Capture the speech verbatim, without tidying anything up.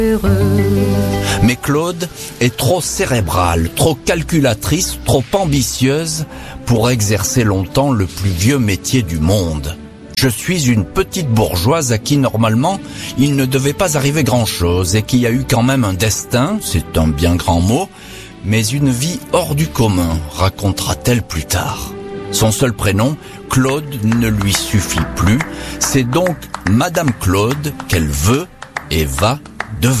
Mais Claude est trop cérébrale, trop calculatrice, trop ambitieuse pour exercer longtemps le plus vieux métier du monde. Je suis une petite bourgeoise à qui normalement il ne devait pas arriver grand-chose et qui a eu quand même un destin, c'est un bien grand mot, mais une vie hors du commun, racontera-t-elle plus tard. Son seul prénom, Claude, ne lui suffit plus, c'est donc Madame Claude qu'elle veut et va devenir.